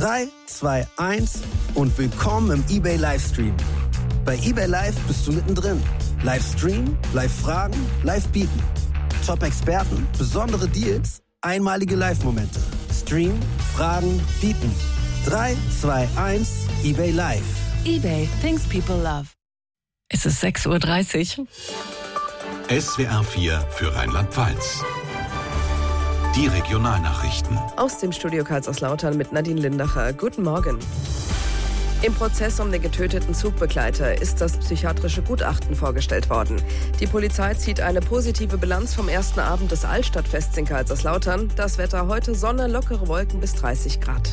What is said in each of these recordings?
3, 2, 1 und willkommen im eBay Livestream. Bei eBay Live bist du mittendrin. Livestream, Live-Fragen, Live-Bieten. Top-Experten, besondere Deals, einmalige Live-Momente. Stream, Fragen, Bieten. 3, 2, 1, eBay Live. eBay, things people love. Es ist 6:30 Uhr. SWR 4 für Rheinland-Pfalz. Die Regionalnachrichten. Aus dem Studio Kaiserslautern mit Nadine Lindacher. Guten Morgen. Im Prozess um den getöteten Zugbegleiter ist das psychiatrische Gutachten vorgestellt worden. Die Polizei zieht eine positive Bilanz vom ersten Abend des Altstadtfests in Kaiserslautern. Das Wetter heute: Sonne, lockere Wolken bis 30 Grad.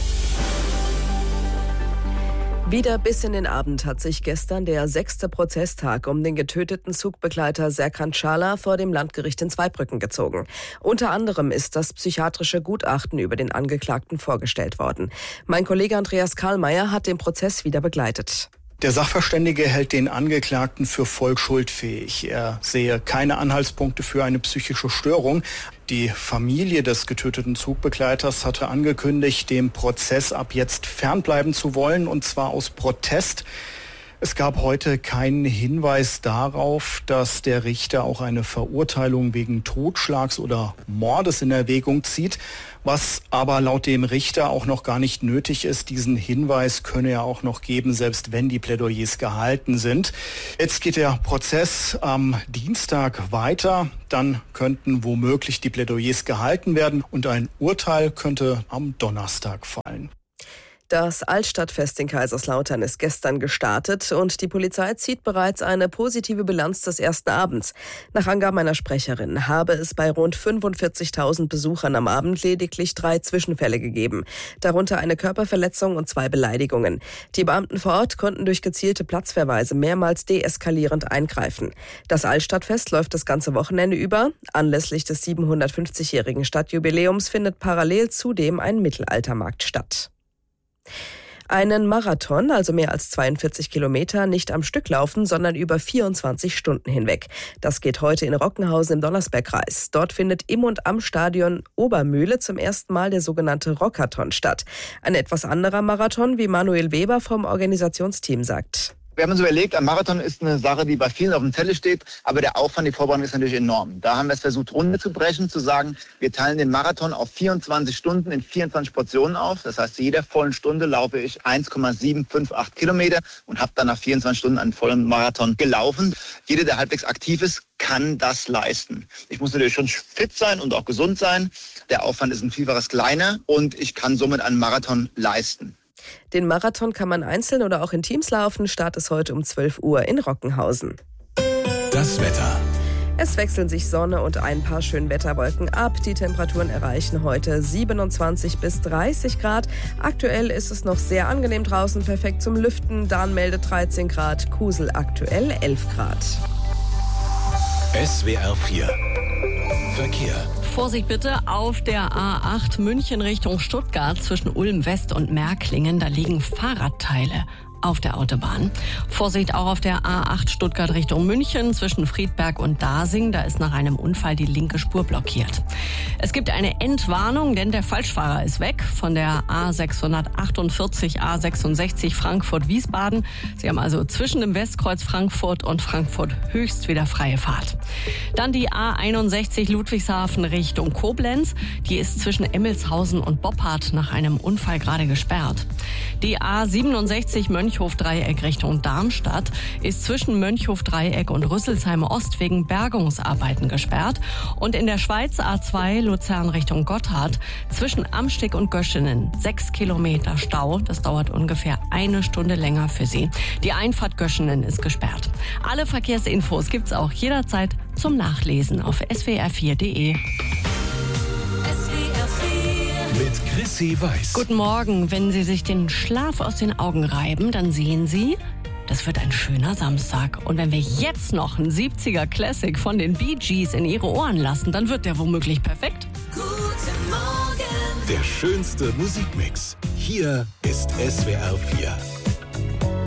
Wieder bis in den Abend hat sich gestern der 6. Prozesstag um den getöteten Zugbegleiter Serkan Çağlar vor dem Landgericht in Zweibrücken gezogen. Unter anderem ist das psychiatrische Gutachten über den Angeklagten vorgestellt worden. Mein Kollege Andreas Karlmeier hat den Prozess wieder begleitet. Der Sachverständige hält den Angeklagten für voll schuldfähig. Er sehe keine Anhaltspunkte für eine psychische Störung. Die Familie des getöteten Zugbegleiters hatte angekündigt, dem Prozess ab jetzt fernbleiben zu wollen, und zwar aus Protest. Es gab heute keinen Hinweis darauf, dass der Richter auch eine Verurteilung wegen Totschlags oder Mordes in Erwägung zieht, was aber laut dem Richter auch noch gar nicht nötig ist. Diesen Hinweis könne er auch noch geben, selbst wenn die Plädoyers gehalten sind. Jetzt geht der Prozess am Dienstag weiter. Dann könnten womöglich die Plädoyers gehalten werden und ein Urteil könnte am Donnerstag fallen. Das Altstadtfest in Kaiserslautern ist gestern gestartet und die Polizei zieht bereits eine positive Bilanz des ersten Abends. Nach Angaben einer Sprecherin habe es bei rund 45.000 Besuchern am Abend lediglich 3 Zwischenfälle gegeben, darunter eine Körperverletzung und 2 Beleidigungen. Die Beamten vor Ort konnten durch gezielte Platzverweise mehrmals deeskalierend eingreifen. Das Altstadtfest läuft das ganze Wochenende über. Anlässlich des 750-jährigen Stadtjubiläums findet parallel zudem ein Mittelaltermarkt statt. Einen Marathon, also mehr als 42 Kilometer, nicht am Stück laufen, sondern über 24 Stunden hinweg. Das geht heute in Rockenhausen im Donnersbergkreis. Dort findet im und am Stadion Obermühle zum ersten Mal der sogenannte Rockathon statt. Ein etwas anderer Marathon, wie Manuel Weber vom Organisationsteam sagt. Wir haben uns überlegt, ein Marathon ist eine Sache, die bei vielen auf dem Zettel steht, aber der Aufwand, die Vorbereitung ist natürlich enorm. Da haben wir es versucht, runterzubrechen, zu sagen, wir teilen den Marathon auf 24 Stunden in 24 Portionen auf. Das heißt, zu jeder vollen Stunde laufe ich 1,758 Kilometer und habe dann nach 24 Stunden einen vollen Marathon gelaufen. Jeder, der halbwegs aktiv ist, kann das leisten. Ich muss natürlich schon fit sein und auch gesund sein. Der Aufwand ist ein Vielfaches kleiner und ich kann somit einen Marathon leisten. Den Marathon kann man einzeln oder auch in Teams laufen. Start ist heute um 12 Uhr in Rockenhausen. Das Wetter. Es wechseln sich Sonne und ein paar Schönwetterwolken ab. Die Temperaturen erreichen heute 27 bis 30 Grad. Aktuell ist es noch sehr angenehm draußen, perfekt zum Lüften. Dahn meldet 13 Grad, Kusel aktuell 11 Grad. SWR 4 Verkehr. Vorsicht bitte auf der A8 München Richtung Stuttgart zwischen Ulm West und Märklingen. Da liegen Fahrradteile auf der Autobahn. Vorsicht auch auf der A8 Stuttgart Richtung München zwischen Friedberg und Dasing. Da ist nach einem Unfall die linke Spur blockiert. Es gibt eine Entwarnung, denn der Falschfahrer ist weg von der A648, A66 Frankfurt-Wiesbaden. Sie haben also zwischen dem Westkreuz Frankfurt und Frankfurt Höchst wieder freie Fahrt. Dann die A61 Ludwigshafen Richtung Koblenz. Die ist zwischen Emmelshausen und Boppard nach einem Unfall gerade gesperrt. Die A67 Mönchhof-Dreieck Richtung Darmstadt ist zwischen Mönchhof-Dreieck und Rüsselsheim Ost wegen Bergungsarbeiten gesperrt. Und in der Schweiz A2 Luzern Richtung Gotthard zwischen Amstig und Göschenen 6 Kilometer Stau. Das dauert ungefähr 1 Stunde länger für Sie. Die Einfahrt Göschenen ist gesperrt. Alle Verkehrsinfos gibt's auch jederzeit zum Nachlesen auf swr4.de. Mit Chrissy Weiß. Guten Morgen. Wenn Sie sich den Schlaf aus den Augen reiben, dann sehen Sie, das wird ein schöner Samstag. Und wenn wir jetzt noch einen 70er Classic von den Bee Gees in Ihre Ohren lassen, dann wird der womöglich perfekt. Der schönste Musikmix. Hier ist SWR 4.